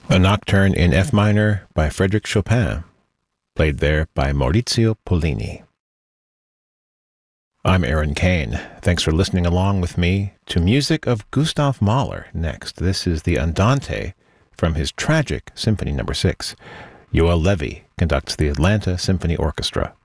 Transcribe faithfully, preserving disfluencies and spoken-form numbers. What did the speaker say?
A Nocturne in F minor by Frédéric Chopin, played there by Maurizio Pollini. I'm Aaron Kane. Thanks for listening along with me to music of Gustav Mahler next. This is the Andante from his tragic Symphony Number six. Yoel Levy conducts the Atlanta Symphony Orchestra.